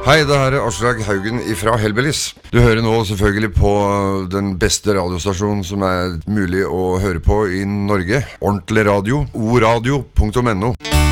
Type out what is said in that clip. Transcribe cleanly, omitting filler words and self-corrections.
Hei, det her Aslak Haugen fra Hellbillies. Du hører nå selvfølgelig på den beste radiostasjonen som mulig å høre på i Norge. Ordentlig radio, oradio.no.